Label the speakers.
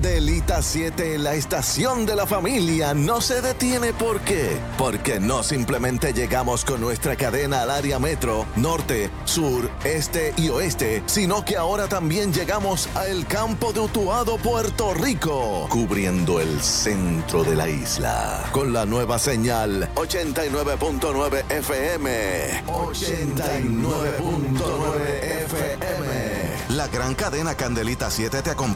Speaker 1: Candelita 7, la estación de la familia, no se detiene. ¿Por qué? Porque no simplemente llegamos con nuestra cadena al área metro, norte, sur, este y oeste, sino que ahora también llegamos a el campo de Utuado, Puerto Rico, cubriendo el centro de la isla, con la nueva señal 89.9 FM. 89.9 FM. La gran cadena Candelita 7 te acompaña